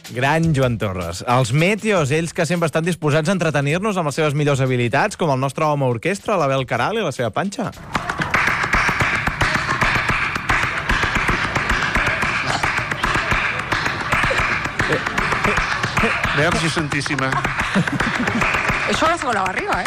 Gran Joan Torres. Els Meteos, ells que sempre estan disposats a entretenir-nos amb les seves millors habilitats, com el nostre home orquestra, l'Abel Caral i la seva panxa. Verge Santíssima. Això a la segona barriga,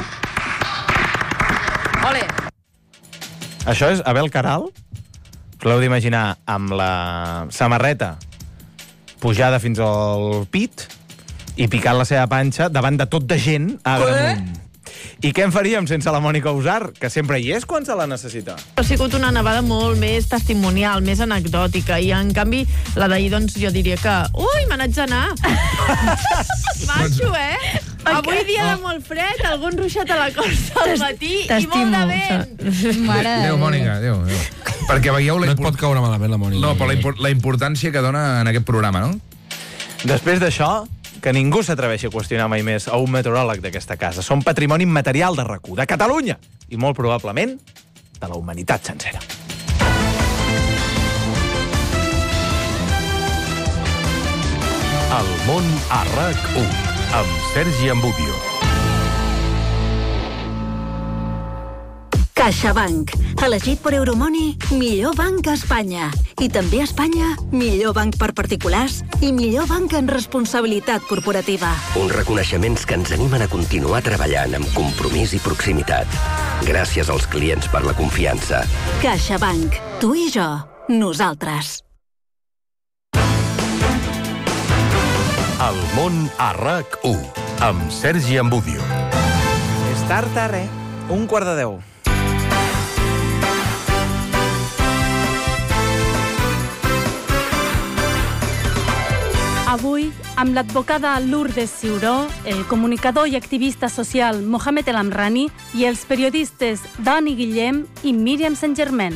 Ole. Això és Abel Caral? Us l'heu d'imaginar amb la samarreta pujada fins al pit i picant la seva panxa davant de tot de gent a Agramunt. I què en faríem sense la Mònica Usar, que sempre hi és quan se la necessita? Ha sigut una nevada molt més testimonial, més anecdòtica, i en canvi la d'ahir, doncs, jo diria que... Ui, me n'haig d'anar! Macho, Avui dia de molt fred, algun ruixat a la costa al matí i molt de vent. Adéu, Mònica, adéu. Perquè veieu no et pot caure malament la Mònica. No, però la importància que dona en aquest programa, no? Després d'això, que ningú s'atreveixi a qüestionar mai més a un meteoròleg d'aquesta casa. Són patrimoni immaterial de RAC1, de Catalunya, i molt probablement de la humanitat sencera. El món a RAC1, amb Sergi Ambudio. CaixaBank, elegit per Euromoney, millor banc a Espanya. I també a Espanya, millor banc per particulars i millor banc en responsabilitat corporativa. Uns reconeixements que ens animen a continuar treballant amb compromís i proximitat. Gràcies als clients per la confiança. CaixaBank, tu i jo, nosaltres. El món a RAC1, amb Sergi Ambudio. És tard, 1:15. Avui, amb l'advocada Lourdes Ciuró, el comunicador i activista social Mohamed El Amrani i els periodistes Dani Guillem i Míriam Saint-Germain.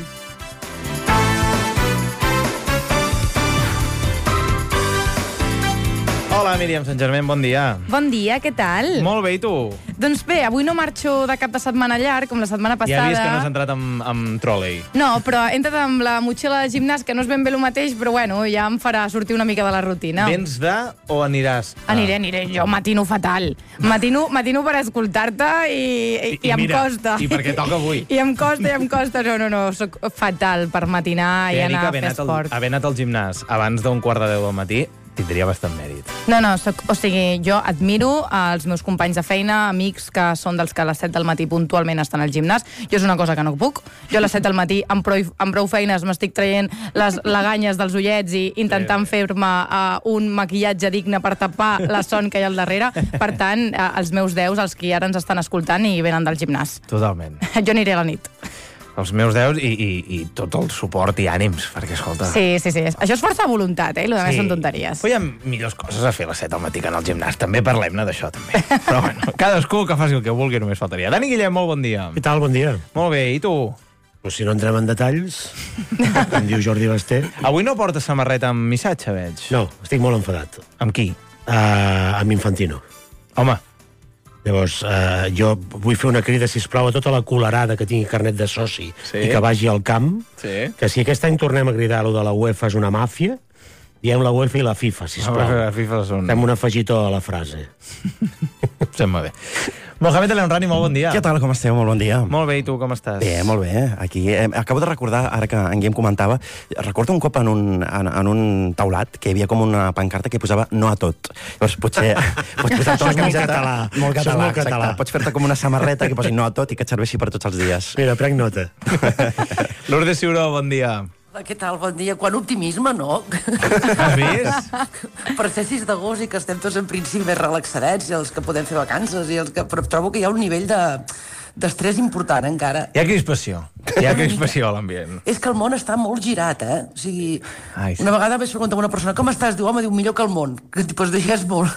Hola, Míriam Saint-Germain, bon dia. Bon dia, què tal? Molt bé, i tu? Doncs bé, avui no marxo de cap de setmana llarg, com la setmana passada. Ja he vist que no has entrat amb trolley. No, però he entrat amb la motxilla de gimnàs, que no és ben bé el mateix, però bueno, ja em farà sortir una mica de la rutina. Vens de o aniràs? Aniré. Jo matino fatal. Matino per escoltar-te i em mira, costa. I perquè toca avui. I em costa. No, soc fatal per matinar i anar a fer esport. Haver anat al gimnàs abans d'9:45 del matí tindria bastant mèrit. No, jo admiro els meus companys de feina, amics que són dels que a les 7 del matí puntualment estan al gimnàs. Jo és una cosa que no puc. Jo a les 7 del matí amb prou feines m'estic traient les laganyes dels ullets i intentant fer-me un maquillatge digne per tapar la son que hi ha al darrere. Per tant, els meus deus, els que ara ens estan escoltant i venen del gimnàs. Totalment. Jo aniré a la nit. Els meus deus i tot el suport i ànims, perquè, escolta... Sí. Això és força voluntat, i el més són tonteries. Però hi ha millors coses a fer a les 7 del matí que anar al gimnàs. També parlem-ne d'això, també. Però bueno, cadascú que faci el que vulgui, només faltaria. Dani Guillem, molt bon dia. Què tal, bon dia? Molt bé, i tu? Pues si no entrem en detalls, com diu Jordi Basté... Avui no portes samarreta amb missatge, veig. No, estic molt enfadat. Amb qui? Amb Infantino. Home. Llavors, jo vull fer una crida, sisplau, a tota la colerada que tingui carnet de soci i que vagi al camp, que si aquest any tornem a cridar lo de la UEFA és una màfia, diem la UEFA i la FIFA, sisplau. La FIFA són... Fem un afegitó a la frase. Sembla bé. Mohamed El Amrani, molt bon dia. Què tal, com esteu? Molt bon dia. Molt bé, i tu com estàs? Bé, molt bé. Aquí acabo de recordar, ara que en Guillem comentava, recordo un cop en un taulat que hi havia com una pancarta que posava no a tot. Llavors, potser pots posar-te una camiseta... Molt català, exacte. Pots fer-te com una samarreta que posi no a tot i que et serveixi per tots els dies. Mira, prenc nota. Lourdes Ciuró, bon dia. Què tal? Bon dia. Quan optimisme, no? Has vist? Per ser 6 d'agost i que estem tots en principi més relaxadets, i els que podem fer vacances, però trobo que hi ha un nivell d'estrès important, encara. Hi ha crispació a l'ambient. És que el món està molt girat, O sigui, una vegada vaig preguntar a una persona com estàs? Diu, home, millor que el món. Doncs digues molt.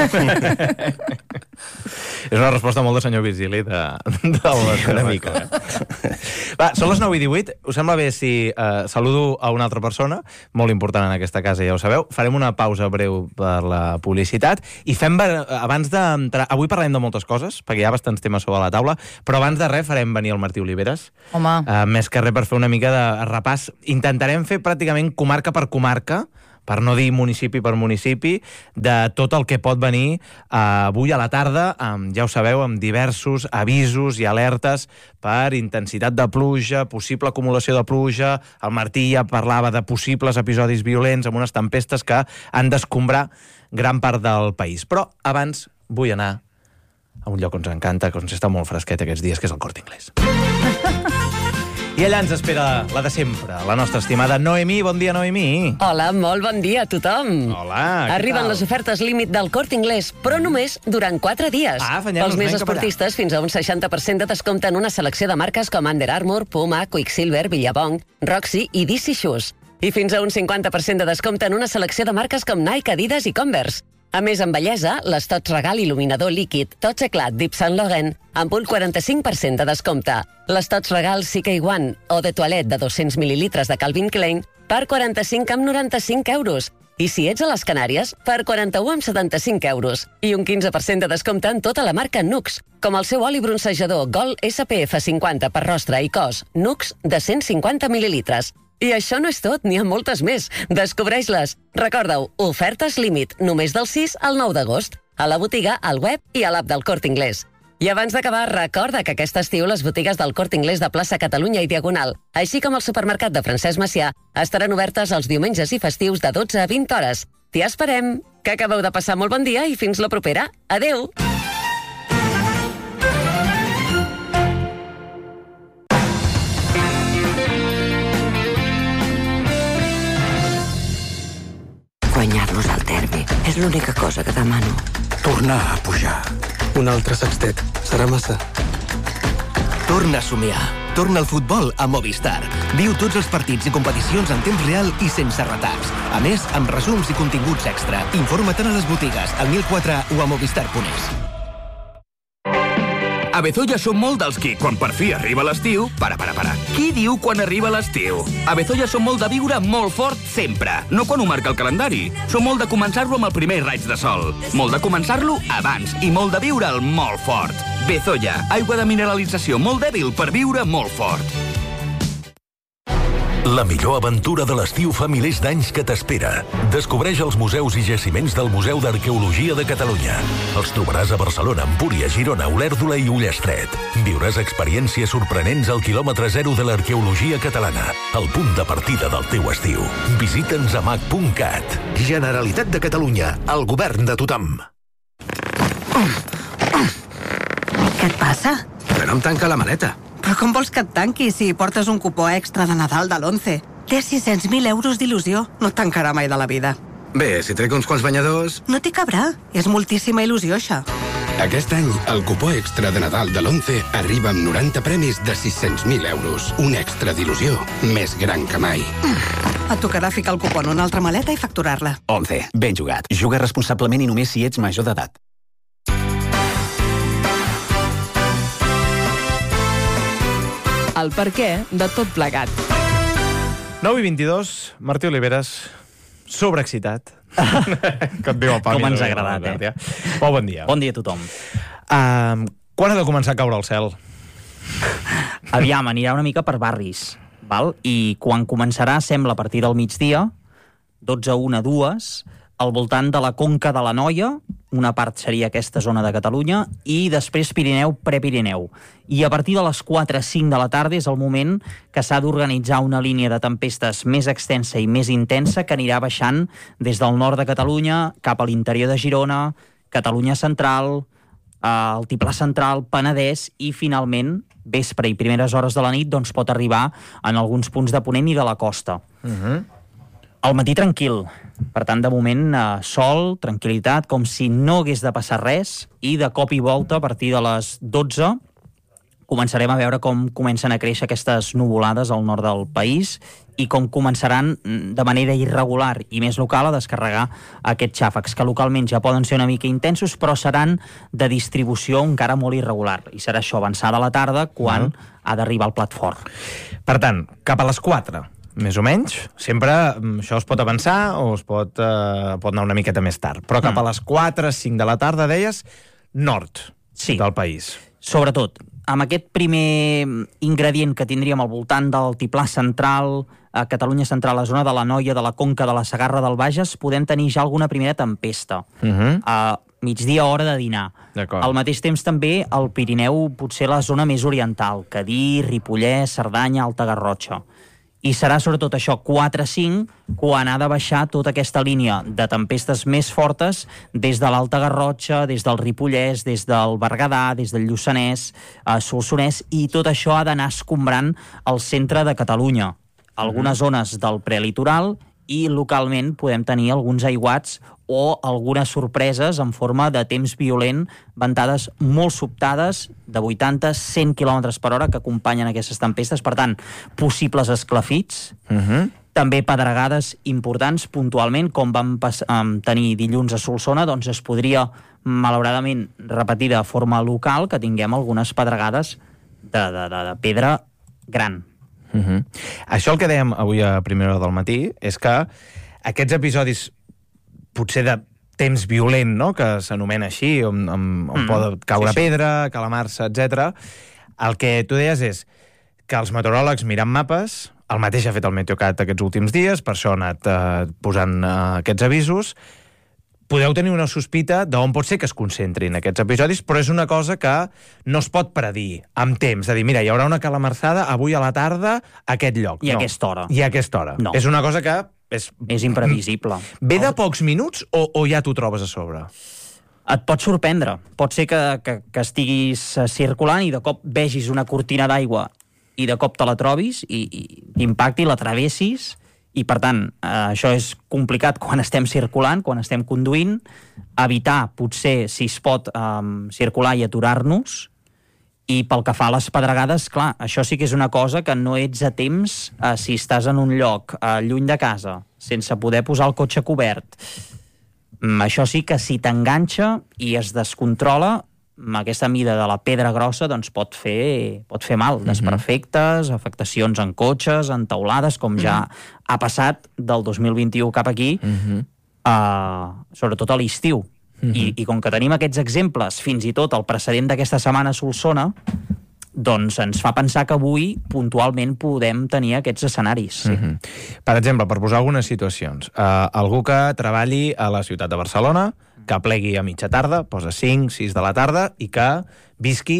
És una resposta molt de senyor Virgili una mica. Va, són les 9:18. Us sembla bé si saludo a una altra persona, molt important en aquesta casa, ja ho sabeu. Farem una pausa breu per la publicitat i fem, abans d'entrar... Avui parlem de moltes coses, perquè hi ha bastants temes sobre la taula, però abans de res farem venir el Martí Oliveres. Home. Més que res per fer una mica de repàs. Intentarem fer pràcticament comarca per comarca, per no dir municipi per municipi, de tot el que pot venir avui a la tarda, ja ho sabeu, amb diversos avisos i alertes per intensitat de pluja, possible acumulació de pluja. El Martí ja parlava de possibles episodis violents amb unes tempestes que han d'escombrar gran part del país. Però abans vull anar a un lloc on ens encanta, que ens està molt fresquet aquests dies, que és el Corte Inglés. I allà ens espera la de sempre, la nostra estimada Noemí. Bon dia, Noemí. Hola, molt bon dia a tothom. Hola, què Arriben tal? les ofertes límit del Corte Inglés, però només durant 4 dies. Pels més esportistes, fins a un 60% de descompte en una selecció de marques com Under Armour, Puma, Quicksilver, Billabong, Roxy i DC Shoes. I fins a un 50% de descompte en una selecció de marques com Nike, Adidas i Converse. A més, en bellesa, l'Estoig Regal il·luminador líquid Tot Eclat d'Yves Saint Laurent amb un 45% de descompte. L'Estoig Regal CK1 o de toilet de 200 mil·lilitres de Calvin Klein per 45,95 euros. I si ets a les Canàries, per 41,75 euros. I un 15% de descompte en tota la marca Nux, com el seu oli bronzejador Gold SPF 50 per rostre i cos Nux de 150 mil·lilitres. I això no és tot, n'hi ha moltes més. Descobreix-les. Recorda-ho, ofertes límit, només del 6 al 9 d'agost. A la botiga, al web i a l'app del Corte Inglés. I abans d'acabar, recorda que aquest estiu les botigues del Corte Inglés de plaça Catalunya i Diagonal, així com el supermercat de Francesc Macià, estaran obertes els diumenges i festius de 12 a 20 hores. T'hi esperem! Que acabeu de passar molt bon dia i fins la propera. Adeu! Guanyar-nos al derbi és l'única cosa que demano. Tornar a pujar. Un altre sextet. Serà massa. Torna a somiar. Torna al futbol a Movistar. Viu tots els partits i competicions en temps real i sense retards. A més, amb resums i continguts extra. Informa't a les botigues, al 1004 o a movistar.es. A Bezoya som molt dels qui, quan per fi arriba l'estiu... Para. Qui diu quan arriba l'estiu? A Bezoya som molt de viure molt fort sempre, no quan ho marca el calendari. Som molt de començar-lo amb el primer raig de sol. Molt de començar-lo abans i molt de viure'l molt fort. Bezoya, aigua de mineralització molt dèbil per viure molt fort. La millor aventura de l'estiu fa milers d'anys que t'espera. Descobreix els museus i jaciments del Museu d'Arqueologia de Catalunya. Els trobaràs a Barcelona, Empúria, Girona, Olèrdola i Ullastret. Viuràs experiències sorprenents al quilòmetre zero de l'arqueologia catalana, el punt de partida del teu estiu. Visita'ns a mac.cat. Generalitat de Catalunya, el govern de tothom. Què et passa? Que no em tanca la maleta. Però com vols que et tanqui si portes un cupó extra de Nadal de l'11? Té 600.000 euros d'il·lusió. No et tancarà mai de la vida. Bé, si trec uns quants banyadors... No t'hi cabrà. És moltíssima il·lusió, això. Aquest any, el cupó extra de Nadal de l'11 arriba amb 90 premis de 600.000 euros. Un extra d'il·lusió més gran que mai. Et tocarà ficar el cupó en una altra maleta i facturar-la. 11. Ben jugat. Juga responsablement i només si ets major d'edat. El perquè de tot plegat. 9:22, Martí Oliveres, sobreexcitat. Que et diu el Pau. Com ens ha agradat, eh? Pau, bon dia. Bon dia a tothom. Quan ha de començar a caure el cel? Aviam, anirà una mica per barris, val? I quan començarà, sembla, a partir del migdia, 12, 1, 2, al voltant de la Conca de l'Anoia, una part seria aquesta zona de Catalunya, i després Pirineu, Prepirineu. I a partir de les 4, 5 de la tarda és el moment que s'ha d'organitzar una línia de tempestes més extensa i més intensa que anirà baixant des del nord de Catalunya cap a l'interior de Girona, Catalunya central, Altiplà central, Penedès, i finalment, vespre i primeres hores de la nit, doncs pot arribar en alguns punts de Ponent i de la costa. Al matí tranquil, per tant, de moment, sol, tranquil·litat, com si no hagués de passar res, i de cop i volta, a partir de les 12, començarem a veure com comencen a créixer aquestes nuvolades al nord del país i com començaran de manera irregular i més local a descarregar aquests xàfecs, que localment ja poden ser una mica intensos, però seran de distribució encara molt irregular. I serà això, avançada a la tarda, quan ha d'arribar el plat fort. Per tant, cap a les 4, més o menys, sempre això es pot avançar o es pot anar una miqueta més tard. Però cap a les 4, 5 de la tarda, deies, nord del país. Sobretot, amb aquest primer ingredient que tindríem al voltant del Altiplà Central, a Catalunya Central, la zona de l'Anoia, de la Conca, de la Segarra del Bages, podem tenir ja alguna primera tempesta. A migdia, hora de dinar. Al mateix temps també al Pirineu, potser la zona més oriental, Cadí, Ripollès, Cerdanya, Alta Garrotxa. I serà sobretot això, 4-5, quan ha de baixar tota aquesta línia de tempestes més fortes des de l'Alta Garrotxa, des del Ripollès, des del Berguedà, des del Lluçanès, Solsonès, i tot això ha d'anar escombrant el centre de Catalunya. Algunes zones del prelitoral i localment podem tenir alguns aiguats o algunes sorpreses en forma de temps violent, ventades molt sobtades de 80-100 km per hora que acompanyen aquestes tempestes. Per tant, possibles esclafits, també pedregades importants puntualment, com vam tenir dilluns a Solsona, doncs es podria, malauradament, repetir de forma local que tinguem algunes pedregades de pedra gran. Això el que dèiem avui a primera hora del matí és que aquests episodis potser de temps violent, no?, que s'anomena així, on pot caure pedra, calamar-se, etc. El que tu deies és que els meteoròlegs miren mapes, el mateix ha fet el Meteocat aquests últims dies, per això ha anat posant aquests avisos. Podeu tenir una sospita d'on pot ser que es concentrin aquests episodis, però és una cosa que no es pot predir amb temps, de dir, mira, hi haurà una calamarsada avui a la tarda a aquest lloc. I a aquesta hora. I a aquesta hora. No. És una cosa que és imprevisible. Ve de pocs minuts o ja t'ho trobes a sobre? Et pot sorprendre. Pot ser que estiguis circulant i de cop vegis una cortina d'aigua i de cop te la trobis i t'impacti, la travessis. I, per tant, això és complicat quan estem circulant, quan estem conduint, evitar, potser, si es pot, circular i aturar-nos, i pel que fa a les pedregades, clar, això sí que és una cosa que no ets a temps si estàs en un lloc lluny de casa, sense poder posar el cotxe cobert. Això sí que si t'enganxa i es descontrola, aquesta mida de la pedra grossa doncs pot fer mal, desperfectes, afectacions en cotxes, en teulades, com ja ha passat del 2021 cap aquí, sobretot a l'estiu. I com que tenim aquests exemples, fins i tot el precedent d'aquesta setmana a Solsona, doncs ens fa pensar que avui puntualment podem tenir aquests escenaris. Per exemple, per posar algunes situacions, algú que treballi a la ciutat de Barcelona, que plegui a mitja tarda, posa 5, 6 de la tarda, i que visqui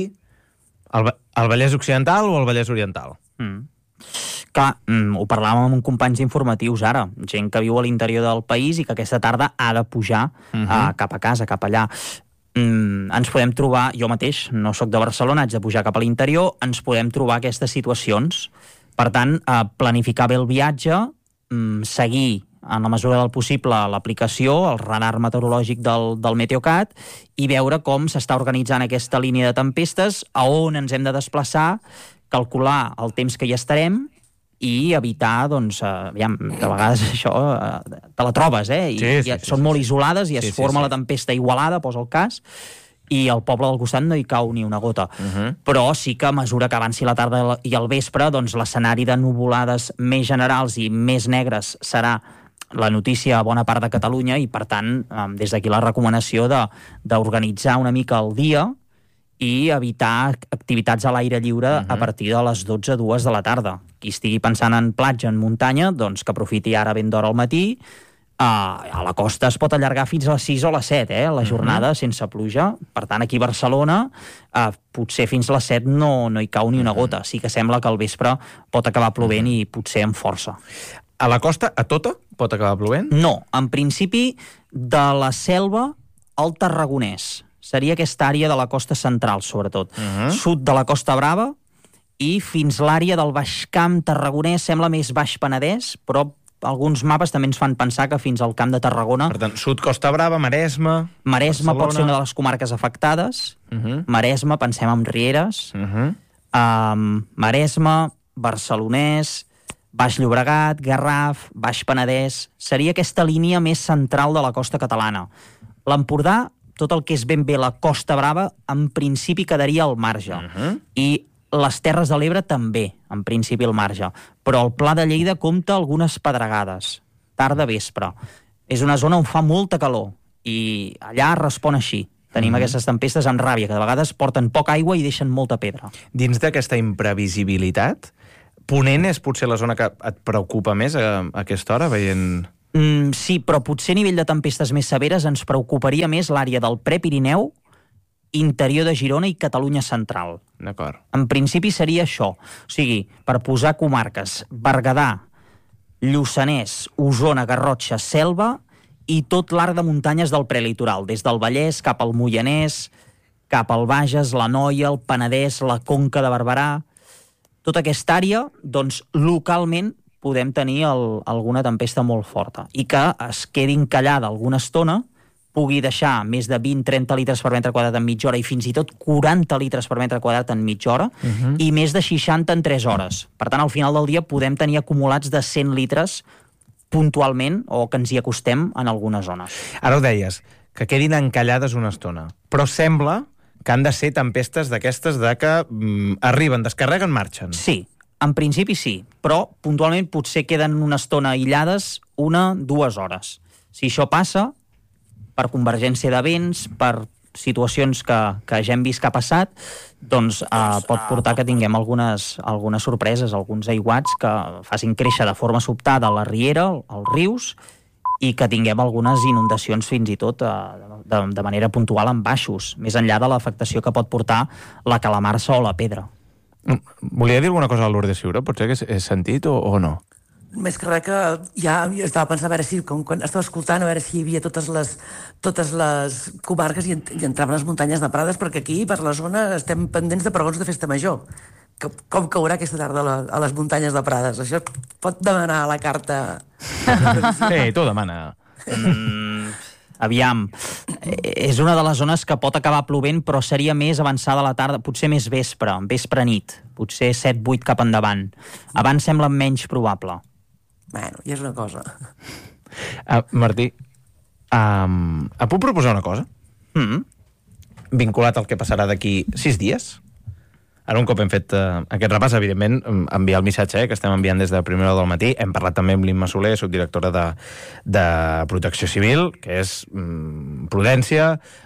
al Vallès Occidental o al Vallès Oriental. Clar, ho parlàvem amb companys informatius ara, gent que viu a l'interior del país i que aquesta tarda ha de pujar cap a casa, cap allà. Ens podem trobar, jo mateix, no sóc de Barcelona, haig de pujar cap a l'interior, ens podem trobar aquestes situacions. Per tant, planificar bé el viatge, seguir en la mesura del possible l'aplicació, el radar meteorològic del Meteocat, i veure com s'està organitzant aquesta línia de tempestes, a on ens hem de desplaçar, calcular el temps que hi estarem i evitar, doncs, aviam, de vegades això te la trobes, són molt isolades i es forma la tempesta igualada, posa el cas, i al poble del costat no hi cau ni una gota. Però sí que a mesura que avanci la tarda i el vespre, doncs l'escenari de nuvolades més generals i més negres serà la notícia a bona part de Catalunya i, per tant, des d'aquí la recomanació d'organitzar una mica el dia i evitar activitats a l'aire lliure a partir de les 12-2 de la tarda. Qui estigui pensant en platja, en muntanya, doncs que aprofiti ara ben d'hora al matí. A la costa es pot allargar fins a les 6 o les 7, la jornada sense pluja. Per tant, aquí a Barcelona, potser fins a les 7 no hi cau ni una gota. Sí que sembla que al vespre pot acabar plovent i potser amb força. A la costa, a tota, pot acabar plovent? No, en principi de la Selva al Tarragonès. Seria aquesta àrea de la costa central, sobretot. Sud de la Costa Brava i fins l'àrea del Baix Camp Tarragonès, sembla més Baix Penedès, però alguns mapes també ens fan pensar que fins al Camp de Tarragona... Per tant, sud Costa Brava, Maresme... Maresme Barcelona. Pot ser una de les comarques afectades. Maresme, pensem en Rieres. Maresme, Barcelonès, Baix Llobregat, Garraf, Baix Penedès... Seria aquesta línia més central de la costa catalana. L'Empordà, tot el que és ben bé la Costa Brava, en principi quedaria al marge. I les Terres de l'Ebre també, en principi al marge. Però el Pla de Lleida compta algunes pedregades, tarda vespre. És una zona on fa molta calor i allà respon així. Tenim aquestes tempestes amb ràbia, que de vegades porten poca aigua i deixen molta pedra. Dins d'aquesta imprevisibilitat, Ponent és potser la zona que et preocupa més a aquesta hora, veient... Sí, però potser a nivell de tempestes més severes ens preocuparia més l'àrea del Prepirineu, interior de Girona i Catalunya central. D'acord. En principi seria això. O sigui, per posar comarques, Berguedà, Lluçanès, Osona, Garrotxa, Selva i tot l'arc de muntanyes del prelitoral, des del Vallès cap al Moianès, cap al Bages, l'Anoia, el Penedès, la Conca de Barberà... Tota aquesta àrea, doncs, localment podem tenir alguna tempesta molt forta i que es quedi encallada alguna estona, pugui deixar més de 20-30 litres per metre quadrat en mitja hora i fins i tot 40 litres per metre quadrat en mitja hora i més de 60 en 3 hores. Per tant, al final del dia podem tenir acumulats de 100 litres puntualment o que ens hi acostem en algunes zones. Ara ho deies, que quedin encallades una estona, però sembla que han de ser tempestes d'aquestes de que arriben, descarreguen, marxen. Sí, en principi sí, però puntualment potser queden una estona aïllades 1-2 hores. Si això passa, per convergència de vents, per situacions que ja hem vist que ha passat, doncs pot portar que tinguem algunes sorpreses, alguns aiguats que facin créixer de forma sobtada la riera, els rius, i que tinguem algunes inundacions fins i tot de manera puntual en baixos, més enllà de l'afectació que pot portar la calamarsa o la pedra. Volia dir alguna cosa a Lourdes Ciuró? Potser que he sentit o no? Més que res que ja estava pensant a veure si, quan estava escoltant, a veure si hi havia totes les comarques i entraven les muntanyes de Prades, perquè aquí, per la zona, estem pendents de pregons de festa major. Com caurà aquesta tarda a les muntanyes de Prades? Això pot demanar a la carta... Sí, tu demana. Aviam, és una de les zones que pot acabar plovent, però seria més avançada a la tarda, potser més vespre-nit, potser 7-8 cap endavant. Abans sembla menys probable. Bueno, ja és una cosa. Martí, et puc proposar una cosa? Vinculat al que passarà d'aquí 6 dies? Ara, un cop hem fet aquest repàs, evidentment, enviar el missatge que estem enviant des de primera hora del matí. Hem parlat també amb l'Imma Soler, subdirectora de Protecció Civil, que és prudència,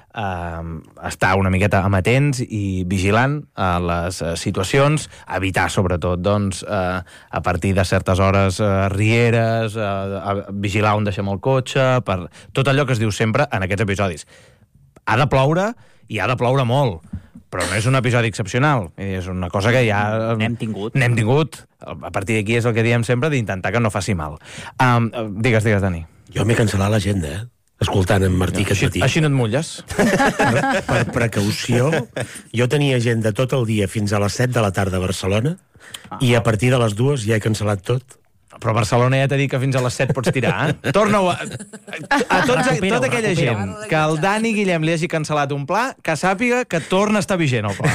estar una miqueta amatents i vigilant a les situacions, evitar, sobretot, doncs, a partir de certes hores rieres, vigilar on deixem el cotxe, per tot allò que es diu sempre en aquests episodis. Ha de ploure, i ha de ploure molt, però no és un episodi excepcional, és una cosa que ja... N'hem tingut. A partir d'aquí és el que diem sempre, d'intentar que no faci mal. Digues, Dani. Jo m'he cancel·lat l'agenda, escoltant en Martí aquest matí. Així no et mulles? Per precaució, jo tenia agenda tot el dia fins a les 7 de la tarda a Barcelona i a partir de les 2 ja he cancel·lat tot. Però Barcelona ja t'ha dit que fins a les 7 pots tirar, Torna-ho a tota aquella gent que el Dani Guillem li hagi cancel·lat un pla, que sàpiga que torna a estar vigent el pla.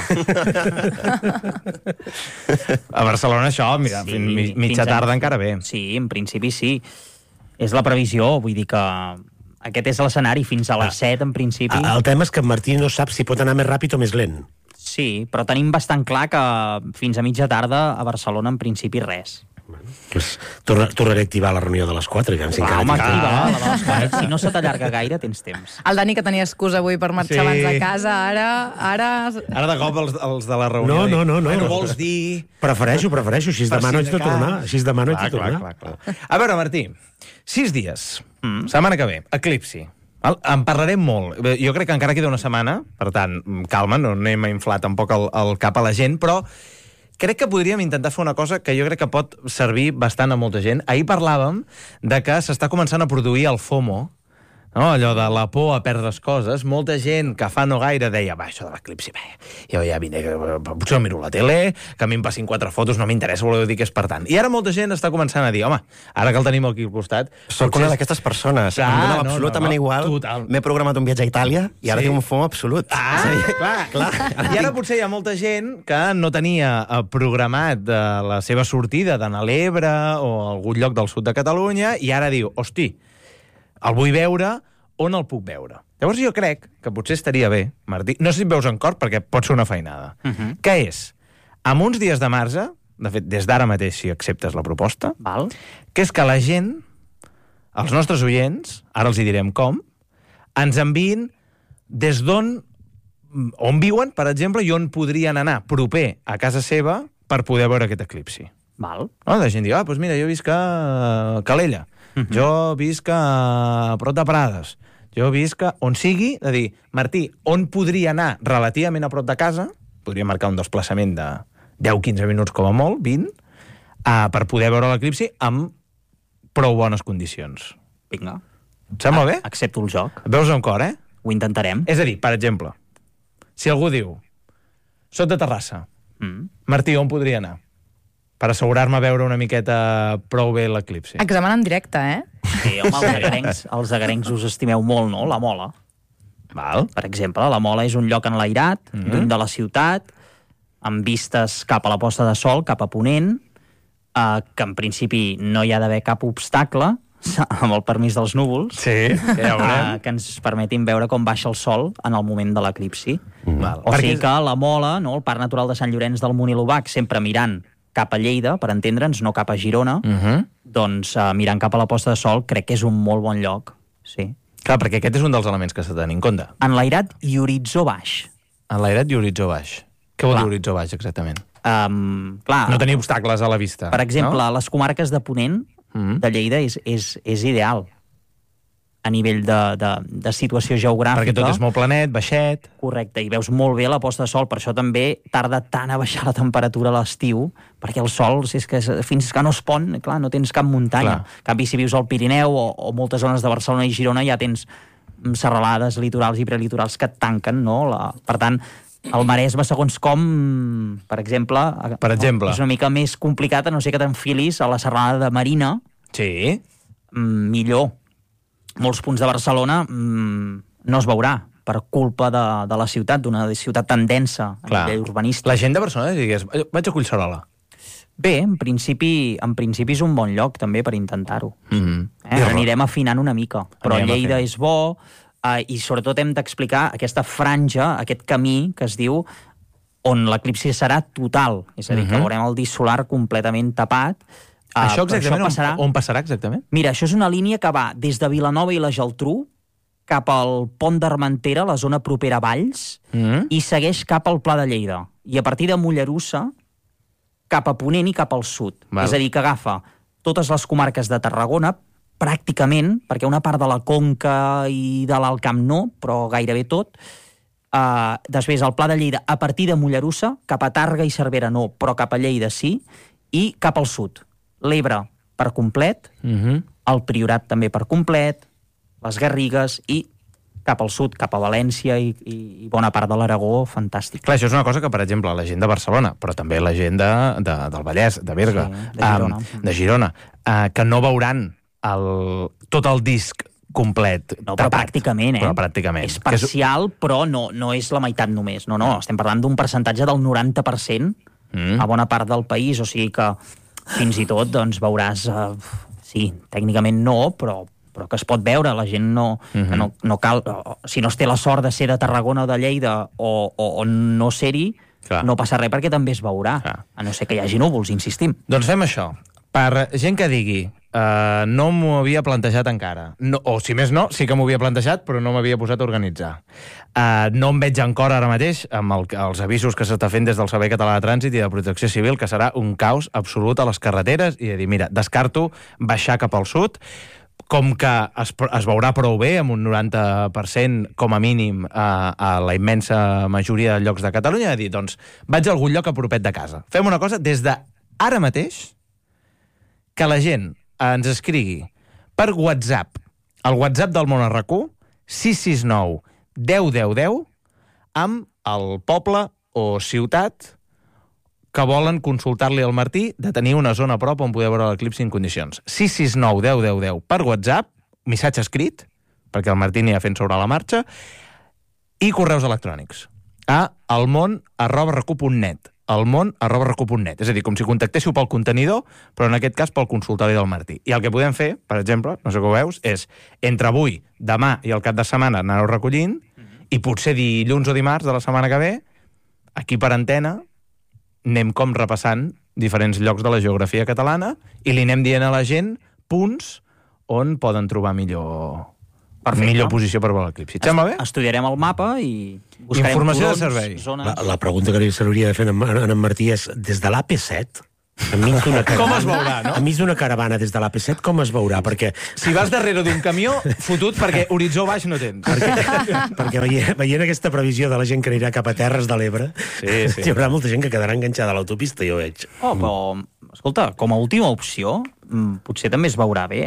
A Barcelona això, mira, mitja tarda encara bé. Sí, en principi sí. És la previsió, vull dir que aquest és l'escenari, fins a les 7 en principi. El tema és que en Martí no sap si pot anar més ràpid o més lent. Sí, però tenim bastant clar que fins a mitja tarda a Barcelona en principi res. Pues tornaré a activar la reunió de les 4. Home, activa la de les 4. Si no se t'allarga gaire, tens temps. El Dani, que tenia excusa avui per marxar abans de casa, ara de cop els de la reunió. No. Bueno, vols dir... Prefereixo, així demà no haig de tornar. Clar. A veure, Martí, 6 dies, setmana que ve, eclipsi. En parlarem molt. Jo crec que encara queda una setmana, per tant, calma, no anem a inflar tampoc el cap a la gent, però crec que podríem intentar fer una cosa que jo crec que pot servir bastant a molta gent. Ahir parlàvem de que s'està començant a produir el FOMO, no? Allò de la por a perdre les coses. Molta gent que fa no gaire deia, això de l'eclipsi, jo ja vine, potser no miro la tele, que a mi em passin 4 fotos, no m'interessa, voleu dir que és per tant. I ara molta gent està començant a dir, home, ara que el tenim aquí al costat... Soc una d'aquestes persones, em dóna absolutament igual, m'he programat un viatge a Itàlia i ara tinc un FOMO absolut. Clar. I ara potser hi ha molta gent que no tenia programat la seva sortida d'anar a l'Ebre o a algun lloc del sud de Catalunya i ara diu, hosti, el vull veure, on el puc veure? Llavors jo crec que potser estaria bé, Martí, no sé si em veus en cor perquè pot ser una feinada, que és, amb uns dies de marge, de fet, des d'ara mateix si acceptes la proposta, que és que la gent, els nostres oients, ara els hi direm com, ens enviïn des d'on viuen, per exemple, i on podrien anar proper a casa seva per poder veure aquest eclipsi. Val. No? La gent diu, doncs mira, jo visc a Calella, jo visc a prop de Prades, jo visc a on sigui, de dir, Martí, on podria anar relativament a prop de casa, podria marcar un desplaçament de 10-15 minuts com a molt, 20, per poder veure l'eclipsi amb prou bones condicions. Vinga. Et sembla bé? Accepto el joc. Et veus amb cor, eh? Ho intentarem. És a dir, per exemple, si algú diu, soc de Terrassa, Martí, on podria anar? Per assegurar-me a veure una miqueta prou bé l'eclipsi. Examen en directe, eh? Sí, home, els agarencs us estimeu molt, no? La Mola. Val. Per exemple, la Mola és un lloc enlairat, lluny de la ciutat, amb vistes cap a la posta de sol, cap a ponent, que en principi no hi ha d'haver cap obstacle, amb el permís dels núvols, sí, que ja veurem, que ens permetin veure com baixa el sol en el moment de l'eclipsi. O sigui que la Mola, no, el Parc Natural de Sant Llorenç del Munt i l'Obac, sempre mirant cap a Lleida, per entendre'ns, no cap a Girona, doncs mirant cap a la posta de sol, crec que és un molt bon lloc. Sí. Clar, perquè aquest és un dels elements que s'ha de tenir en compte. Enlairat i horitzó baix. Enlairat i horitzó baix. Què vol dir horitzó baix, exactament? Clar, no tenir obstacles a la vista. Per exemple, a les comarques de Ponent, de Lleida, és ideal a nivell de situació geogràfica. Perquè tot és molt planet, baixet. Correcte, i veus molt bé la posta de sol, per això també tarda tant a baixar la temperatura a l'estiu, perquè el sol, és que fins que no es pon, clar, no tens cap muntanya. En canvi, si vius al Pirineu o moltes zones de Barcelona i Girona, ja tens serralades litorals i prelitorals que et tanquen, no? Per tant, el Maresme, segons com, per exemple, és una mica més complicat, a no ser que t'enfilis a la serralada de Marina. Sí. Millor. Molts punts de Barcelona no es veurà per culpa de la ciutat, d'una ciutat tan densa a nivell urbanístic. La gent de Barcelona digués, vaig a Collserola. Bé, en principi és un bon lloc també per intentar-ho. Anirem afinant una mica, però Lleida és bo, i sobretot hem d'explicar aquesta franja, aquest camí que es diu on l'eclipsi serà total, és a dir, que veurem el disc solar completament tapat. Això exactament, on passarà exactament? Mira, això és una línia que va des de Vilanova i la Geltrú cap al Pont d'Armentera, la zona propera a Valls, i segueix cap al Pla de Lleida. I a partir de Mollerussa, cap a Ponent i cap al sud. És a dir, que agafa totes les comarques de Tarragona, pràcticament, perquè una part de la Conca i de l'Alt Camp no, però gairebé tot. Després, el Pla de Lleida, a partir de Mollerussa, cap a Tàrrega i Cervera no, però cap a Lleida sí, i cap al sud. L'Ebre per complet, el Priorat també per complet, les Garrigues i cap al sud, cap a València i bona part de l'Aragó, fantàstic. Clar, això és una cosa que, per exemple, la gent de Barcelona, però també la gent del Vallès, de Berga, de Girona, que no veuran tot el disc complet. No, però pràcticament, Però pràcticament. És parcial, però no és la meitat només. No, estem parlant d'un percentatge del 90% a bona part del país, o sigui que fins i tot, doncs, veuràs, sí, tècnicament no, però que es pot veure, la gent no cal, si no es té la sort de ser de Tarragona o de Lleida o no ser-hi, no passa res perquè també es veurà, a no ser que hi hagi núvols, insistim. Doncs fem això. Per gent que digui, no m'ho havia plantejat encara, o si més no, sí que m'ho havia plantejat, però no m'havia posat a organitzar. No em veig en cor ara mateix amb els avisos que s'està fent des del Servei Català de Trànsit i de Protecció Civil, que serà un caos absolut a les carreteres, i de dir, mira, descarto baixar cap al sud, com que es veurà prou bé, amb un 90% com a mínim a la immensa majoria de llocs de Catalunya, de dir, doncs, vaig a algun lloc a propet de casa. Fem una cosa, des d'ara mateix, que la gent ens escrigui per WhatsApp, el WhatsApp del Món RQ, 669 10 10 10, amb el poble o ciutat que volen consultar-li al Martí de tenir una zona a prop on poder veure l'eclipsi en condicions. 669 10 10 10 per WhatsApp, missatge escrit, perquè el Martí n'hi ha fent sobre la marxa, i correus electrònics a elmon@recu.net. elmon@recu.net. És a dir, com si contactéssiu pel contenidor, però en aquest cas pel consultori del Martí. I el que podem fer, per exemple, no sé com ho veus, és entre avui, demà i el cap de setmana anar-ho recollint, i potser dilluns o dimarts de la setmana que ve, aquí per antena, anem com repassant diferents llocs de la geografia catalana i li anem dient a la gent punts on poden trobar millor millor posició per veure l'eclipsi. Et sembla bé? Estudiarem el mapa i buscarem informació de turons, servei. zones... La pregunta que li s'hauria de fer a en Martí és, des de l'AP7, enmig d'una caravana... Com es veurà, no? Enmig d'una caravana des de l'AP7, com es veurà? Perquè... Si vas darrere d'un camió, fotut, perquè horitzó baix no tens. Perquè veient aquesta previsió de la gent que anirà cap a Terres de l'Ebre, hi haurà molta gent que quedarà enganxada a l'autopista, jo veig. Però, escolta, com a última opció, potser també es veurà bé.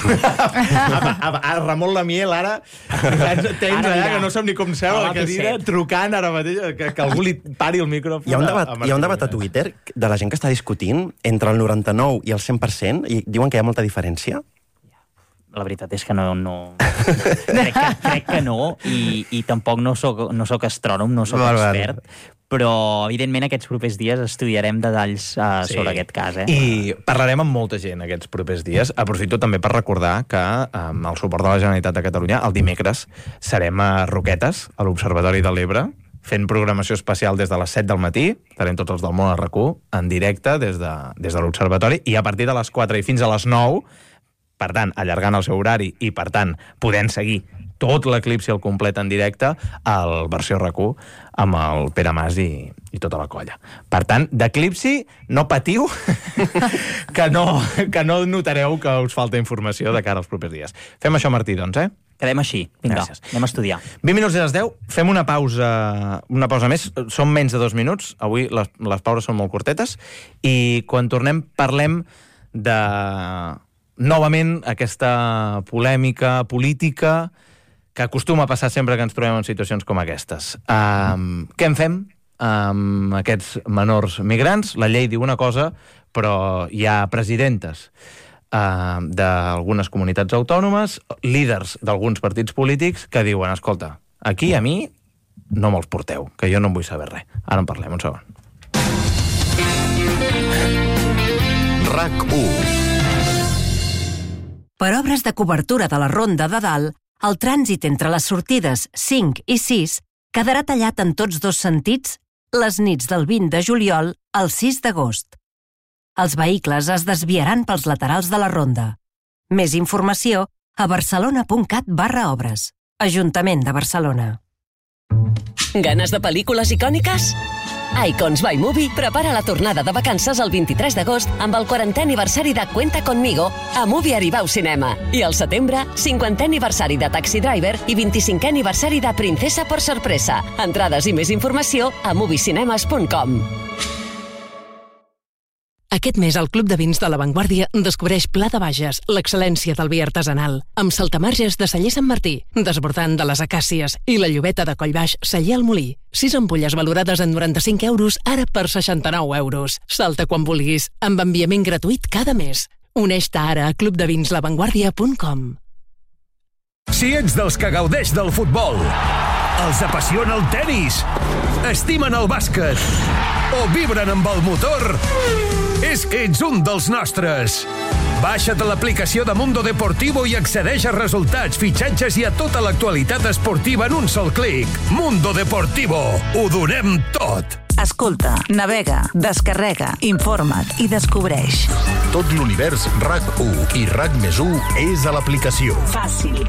Ramon Lamiel ara tens allà que no sap ni com seu a la cadira trucant ara mateix que algú li pari el micròfon. Hi ha un debat a Twitter de la gent que està discutint entre el 99 i el 100% i diuen que hi ha molta diferència. La veritat és que no... crec que no, i tampoc no soc astrònom, no soc expert, però, evidentment, aquests propers dies estudiarem detalls sobre aquest cas. I parlarem amb molta gent aquests propers dies. Aprofito també per recordar que amb el suport de la Generalitat de Catalunya, el dimecres serem a Roquetes, a l'Observatori de l'Ebre, fent programació especial des de les 7 del matí, estarem tots els del món a RAC1, en directe des de l'Observatori, i a partir de les 4 i fins a les 9, per tant, allargant el seu horari i, per tant, podent seguir tot l'eclipsi al complet en directe al versió RAC1 amb el Pere Mas i tota la colla. Per tant, d'eclipsi no patiu que no notareu que us falta informació de cara als propers dies. Fem això, Martí, doncs, Quedem així. Vinga, anem a estudiar. 20 minuts de les 10, fem una pausa més. Són menys de 2 minuts. Avui les pauses són molt curtetes. I quan tornem parlem de... novament, aquesta polèmica política que acostuma a passar sempre que ens trobem en situacions com aquestes. Què en fem amb aquests menors migrants? La llei diu una cosa, però hi ha presidentes d'algunes comunitats autònomes, líders d'alguns partits polítics que diuen, escolta, aquí a mi no me'ls porteu, que jo no en vull saber res. Ara en parlem, un segon. RAC1. Per obres de cobertura de la Ronda de Dalt, el trànsit entre les sortides 5 i 6 quedarà tallat en tots dos sentits les nits del 20 de juliol al 6 d'agost. Els vehicles es desviaran pels laterals de la ronda. Més informació a barcelona.cat/obres. Ajuntament de Barcelona. Ganes de pel·lícules icòniques? Icons by Movie prepara la tornada de vacances el 23 d'agost amb el 40è aniversari de Cuenta Conmigo a Movie Arribau Cinema. I al setembre, 50è aniversari de Taxi Driver i 25è aniversari de Princesa por Sorpresa. Entrades i més informació a moviecinemes.com. Aquest mes el Club de Vins de La Vanguardia descobreix Pla de Bages, l'excel·lència del vi artesanal, amb saltamarges de Celler Sant Martí, desbordant de les acàcies i la llobeta de Collbaix Celler al Molí. 6 ampolles valorades en 95 euros, ara per 69 euros. Salta quan vulguis, amb enviament gratuït cada mes. Uneix-te ara a clubdevins.lavanguardia.com. Si ets dels que gaudeix del futbol, els apassiona el tenis, estimen el bàsquet o vibren amb el motor, és que ets un dels nostres. Baixa't l'aplicació de Mundo Deportivo i accedeix a resultats, fitxatges i a tota l'actualitat esportiva en un sol clic. Mundo Deportivo. Ho donem tot. Escolta, navega, descarrega, informa't i descobreix. Tot l'univers RAC1 i RAC+1 és a l'aplicació. Fàcil,